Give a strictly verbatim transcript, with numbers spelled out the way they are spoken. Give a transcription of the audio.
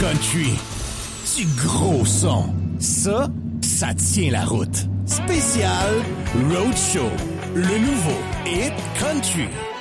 country. Du gros son. Ça, ça tient la route. Spécial Roadshow. Le nouveau Hit Country.